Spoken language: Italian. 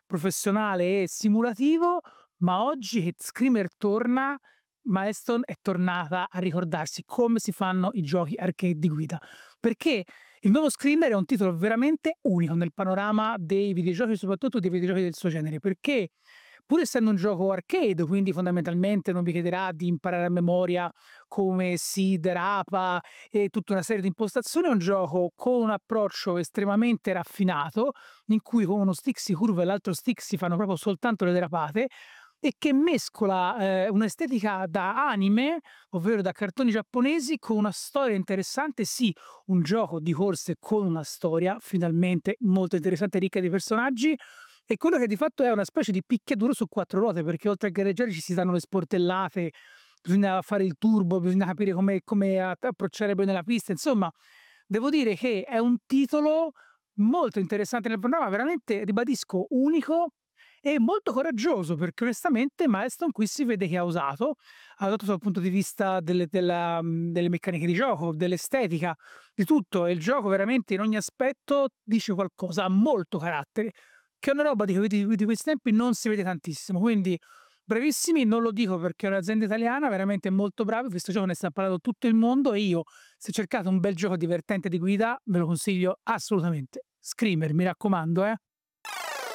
professionale e simulativo, ma oggi che Screamer torna, Milestone è tornata a ricordarsi come si fanno i giochi arcade di guida. Perché il nuovo Screamer è un titolo veramente unico nel panorama dei videogiochi, soprattutto dei videogiochi del suo genere, perché pur essendo un gioco arcade, quindi fondamentalmente non vi chiederà di imparare a memoria come si derapa e tutta una serie di impostazioni, è un gioco con un approccio estremamente raffinato, in cui con uno stick si curva e l'altro stick si fanno proprio soltanto le derapate, e che mescola, un'estetica da anime, ovvero da cartoni giapponesi, con una storia interessante. Sì, un gioco di corse con una storia finalmente molto interessante e ricca di personaggi, e quello che di fatto è una specie di picchiaduro su 4 ruote, perché oltre a gareggiare ci si danno le sportellate, bisogna fare il turbo, bisogna capire come approcciare bene la pista. Insomma, devo dire che è un titolo molto interessante nel panorama, veramente ribadisco unico e molto coraggioso, perché onestamente Milestone qui si vede che ha usato dal punto di vista delle meccaniche di gioco, dell'estetica, di tutto, e il gioco veramente in ogni aspetto dice qualcosa, ha molto carattere, che è una roba di questi tempi non si vede tantissimo. Quindi bravissimi, non lo dico perché è un'azienda italiana, veramente molto bravi, questo gioco ne sta parlando tutto il mondo, e io, se cercate un bel gioco divertente di guida, ve lo consiglio assolutamente. Screamer, mi raccomando, eh.